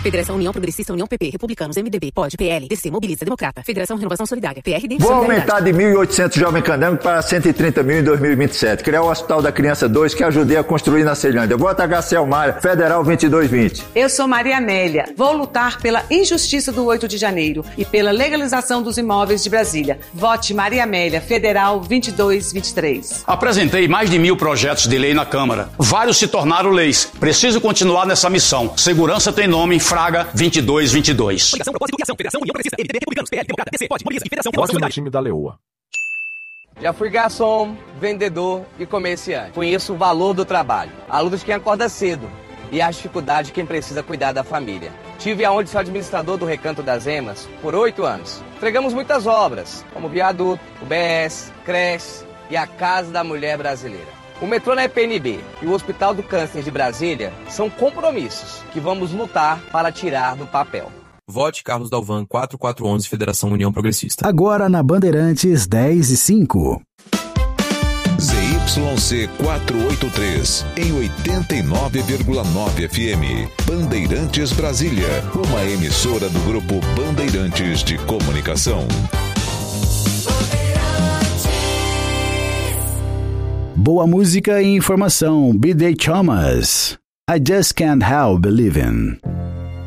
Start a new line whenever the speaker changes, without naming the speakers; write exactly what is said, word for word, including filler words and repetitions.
Federação União Progressista, União P P, Republicanos, M D B, P O D, P L, D C, Mobiliza, Democrata, Federação Renovação Solidária, P R D,
Vou aumentar de mil e oitocentos jovens candangos para cento e trinta mil em dois mil e vinte e sete. Criar o Hospital da Criança dois que ajudei a construir na Ceilândia. Voto H C Almar, Federal vinte e dois vinte.
Eu sou Maria Amélia. Vou lutar pela injustiça do oito de janeiro e pela legalização dos imóveis de Brasília. Vote Maria Amélia, Federal vinte e dois vinte e três.
Apresentei mais de mil projetos de lei na Câmara. Vários se tornaram leis. Preciso continuar nessa missão. Segurança tem nome, Fraga vinte e dois vinte e dois.
Coligação, propósito, criação, Federação, União Progressista, M D B, Republicanos, P L, Democrata, D C, P O D, Mobiliza e Federação Renovação Solidária.
Time da Leoa.
Já fui garçom, vendedor e comerciante. Conheço o valor do trabalho, a luta de quem acorda cedo e a dificuldade de quem precisa cuidar da família. Tive a honra de ser administrador do Recanto das Emas por oito anos. Entregamos muitas obras, como viaduto, U B S, creche e a Casa da Mulher Brasileira. O metrô na E P N B e o Hospital do Câncer de Brasília são compromissos que vamos lutar para tirar do papel.
Vote Carlos Dalvan, quatro quatro um um, Federação União Progressista.
Agora na Bandeirantes dez e cinco.
Z Y C quatrocentos e oitenta e três, em oitenta e nove vírgula nove F M. Bandeirantes Brasília, uma emissora do Grupo Bandeirantes de Comunicação.
Boa música e informação. B D Thomas. I just can't help believing.